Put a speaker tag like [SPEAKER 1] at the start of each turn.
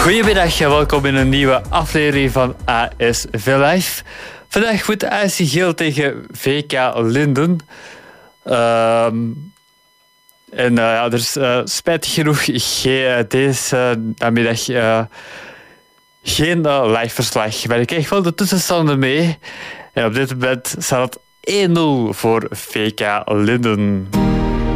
[SPEAKER 1] Goedemiddag en welkom in een nieuwe aflevering van ASV Live. Vandaag moet ASC Geel tegen VK Linden. Er is spijtig genoeg deze namiddag geen live verslag. Maar ik krijg wel de tussenstanden mee. En op dit moment staat het 1-0 voor VK Linden.